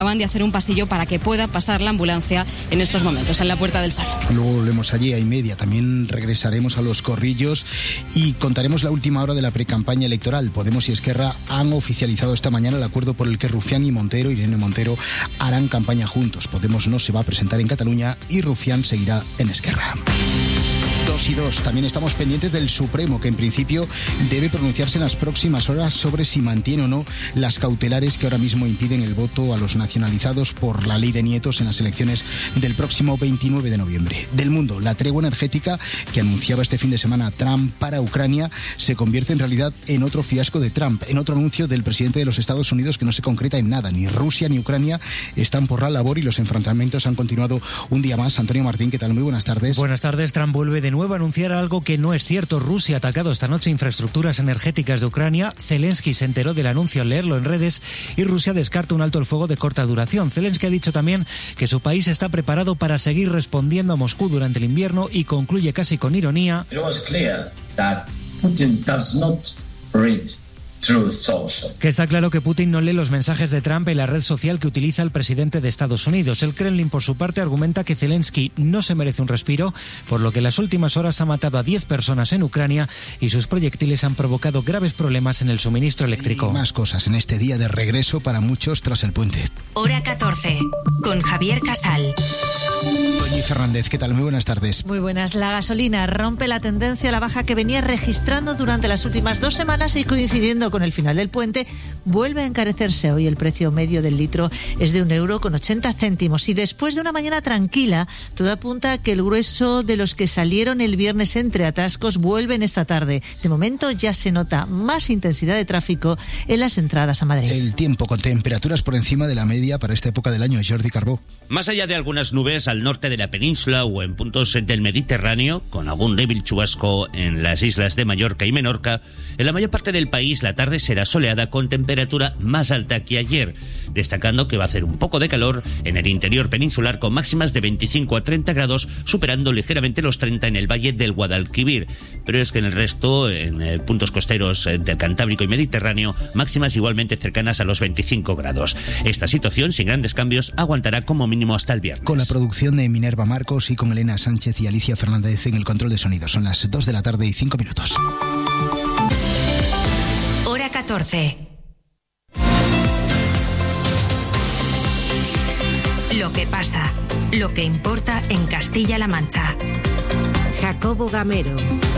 Acaban de hacer un pasillo para que pueda pasar la ambulancia en estos momentos, en la Puerta del Sol. Luego volvemos allí a 1:30. También regresaremos a Los Corrillos y contaremos la última hora de la precampaña electoral. Podemos y Esquerra han oficializado esta mañana el acuerdo por el que Rufián y Montero, Irene Montero, harán campaña juntos. Podemos no se va a presentar en Cataluña y Rufián seguirá en Esquerra. 2 y 2. También estamos pendientes del Supremo, que en principio debe pronunciarse en las próximas horas sobre si mantiene o no las cautelares que ahora mismo impiden el voto a los nacionalizados por la ley de nietos en las elecciones del próximo 29 de noviembre. Del mundo, la tregua energética que anunciaba este fin de semana Trump para Ucrania se convierte en realidad en otro fiasco de Trump, en otro anuncio del presidente de los Estados Unidos que no se concreta en nada. Ni Rusia ni Ucrania están por la labor y los enfrentamientos han continuado un día más. Antonio Martín, ¿qué tal? Muy buenas tardes. Buenas tardes. Trump vuelve de nuevo a anunciar algo que no es cierto. Rusia ha atacado esta noche infraestructuras energéticas de Ucrania. Zelensky se enteró del anuncio al leerlo en redes y Rusia descarta un alto el fuego de corta duración. Zelensky ha dicho también que su país está preparado para seguir respondiendo a Moscú durante el invierno y concluye casi con ironía: It was clear that Putin does not read Truth Social. Que está claro que Putin no lee los mensajes de Trump en la red social que utiliza el presidente de Estados Unidos. El Kremlin, por su parte, argumenta que Zelensky no se merece un respiro, por lo que en las últimas horas ha matado a 10 personas en Ucrania y sus proyectiles han provocado graves problemas en el suministro eléctrico. Y más cosas en este día de regreso para muchos tras el puente. Hora 14, con Javier Casal. Doña Fernández, ¿qué tal? Muy buenas tardes. Muy buenas. La gasolina rompe la tendencia a la baja que venía registrando durante las últimas 2 semanas y coincidiendo con el final del puente, vuelve a encarecerse. Hoy el precio medio del litro es de €1,80. Y después de una mañana tranquila, todo apunta a que el grueso de los que salieron el viernes entre atascos vuelven esta tarde. De momento ya se nota más intensidad de tráfico en las entradas a Madrid. El tiempo con temperaturas por encima de la media para esta época del año. Jordi Carbó. Más allá de algunas nubes al norte de la península o en puntos del Mediterráneo, con algún débil chubasco en las islas de Mallorca y Menorca, en la mayor parte del país la tarde será soleada con temperatura más alta que ayer, destacando que va a hacer un poco de calor en el interior peninsular con máximas de 25 a 30 grados, superando ligeramente los 30 en el valle del Guadalquivir. Pero es que en el resto, en puntos costeros del Cantábrico y Mediterráneo, máximas igualmente cercanas a los 25 grados. Esta situación, sin grandes cambios, aguantará como mínimo hasta el viernes. Con la producción de Minerva Marcos y con Elena Sánchez y Alicia Fernández en el control de sonido. Son las 2 de la tarde y 5 minutos. Hora 14. Lo que pasa, lo que importa en Castilla-La Mancha. Jacobo Gamero.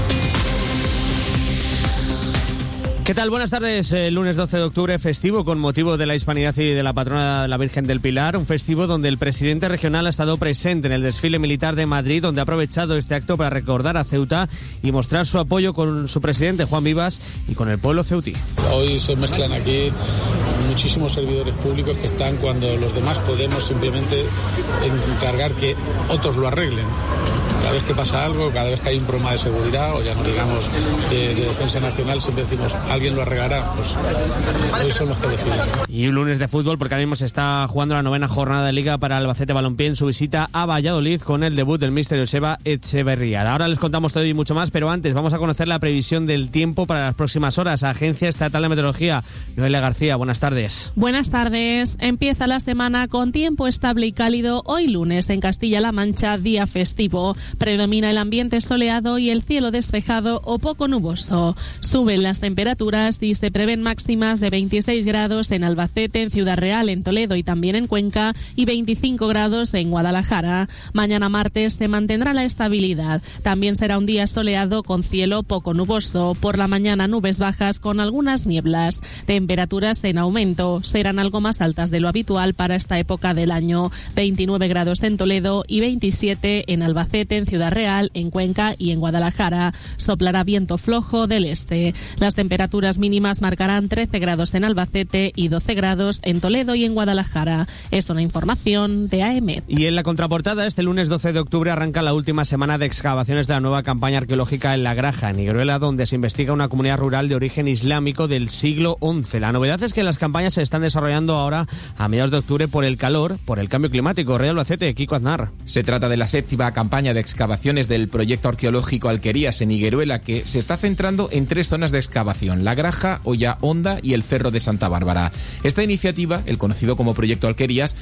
¿Qué tal? Buenas tardes. El lunes 12 de octubre, festivo con motivo de la Hispanidad y de la patrona de la Virgen del Pilar. Un festivo donde el presidente regional ha estado presente en el desfile militar de Madrid, donde ha aprovechado este acto para recordar a Ceuta y mostrar su apoyo con su presidente, Juan Vivas, y con el pueblo ceutí. Hoy se mezclan aquí muchísimos servidores públicos que están cuando los demás podemos simplemente encargar que otros lo arreglen. Cada vez que pasa algo, cada vez que hay un problema de seguridad o ya no digamos de defensa nacional, siempre decimos, alguien lo arreglará. Pues hoy son los que deciden. Y un lunes de fútbol porque ahora mismo se está jugando la 9ª jornada de Liga para Albacete Balompié en su visita a Valladolid con el debut del míster Joseba Echeverría. Ahora les contamos todo y mucho más, pero antes vamos a conocer la previsión del tiempo para las próximas horas. Agencia Estatal de Meteorología. Noelia García, buenas tardes. Buenas tardes. Empieza la semana con tiempo estable y cálido. Hoy lunes en Castilla-La Mancha, día festivo. Predomina el ambiente soleado y el cielo despejado o poco nuboso. Suben las temperaturas y se prevén máximas de 26 grados en Albacete, en Ciudad Real, en Toledo y también en Cuenca y 25 grados en Guadalajara. Mañana martes se mantendrá la estabilidad. También será un día soleado con cielo poco nuboso. Por la mañana nubes bajas con algunas nieblas. Temperaturas en aumento. Serán algo más altas de lo habitual para esta época del año. 29 grados en Toledo y 27 en Albacete, en Ciudad Real, en Cuenca y en Guadalajara. Soplará viento flojo del este. Las temperaturas mínimas marcarán 13 grados en Albacete y 12 grados en Toledo y en Guadalajara. Es una información de AEMET. Y en la contraportada, este lunes 12 de octubre arranca la última semana de excavaciones de la nueva campaña arqueológica en La Graja, en Igueruela, donde se investiga una comunidad rural de origen islámico del siglo XI. La novedad es que las campañas se están desarrollando ahora a mediados de octubre por el calor, por el cambio climático. Rey Albacete, Kiko Aznar. Se trata de la 7ª campaña de excavaciones excavaciones del proyecto arqueológico Alquerías en Higueruela, que se está centrando en 3 zonas de excavación: La Graja, Olla Honda y el Cerro de Santa Bárbara. Esta iniciativa, el conocido como proyecto Alquerías,